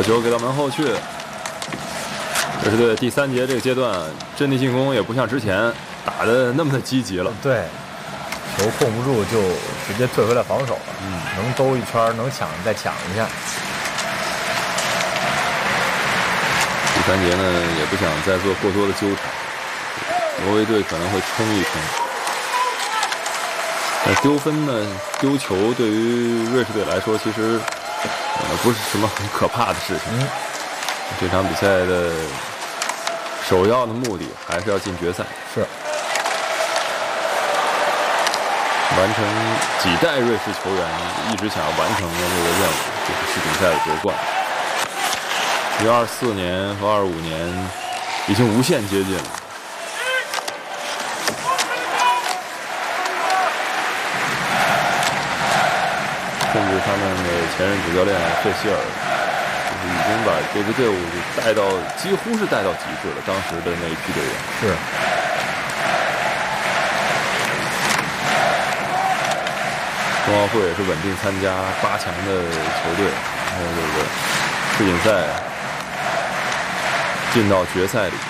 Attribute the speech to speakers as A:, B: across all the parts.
A: 好球给到门后去。这是对第3节这个阶段阵地进攻也不像之前打的那么的积极了。
B: 对，球控不住就直接退回来防守了。能兜一圈，能抢再抢一下。
A: 第3节呢也不想再做过多的纠缠，挪威队可能会冲一冲。那丢分呢，丢球对于瑞士队来说其实不是什么很可怕的事情。这场比赛的首要的目的还是要进决赛。
B: 是。
A: 完成几代瑞士球员一直想要完成的这个任务，就是世锦赛的夺冠。离24年和25年已经无限接近了。甚至他们的前任主教练费希尔，就是已经把这支队伍带到几乎是带到极致了。当时的那一批队员
B: 是。
A: 冬奥会也是稳定参加8强的球队，然后这个世锦赛进到决赛里。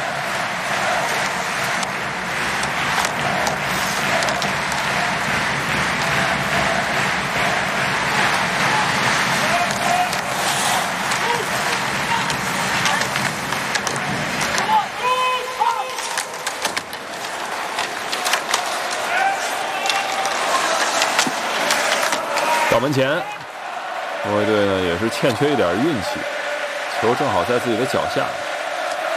A: 到门前，挪威队呢也是欠缺一点运气，球正好在自己的脚下。